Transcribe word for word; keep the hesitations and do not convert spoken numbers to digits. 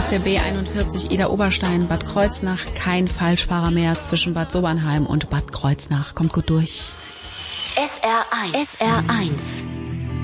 auf der B einundvierzig Ida-Oberstein, Bad Kreuznach. Kein Falschfahrer mehr zwischen Bad Sobernheim und Bad Kreuznach. Kommt gut durch. S R eins. S R eins.